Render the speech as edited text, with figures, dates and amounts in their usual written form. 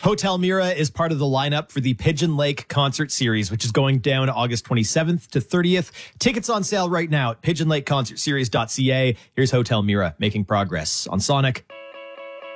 Hotel Mira is part of the lineup for the Pigeon Lake Concert Series, which is going down August 27th to 30th. Tickets on sale right now at pigeonlakeconcertseries.ca. Here's Hotel Mira making progress on Sonic.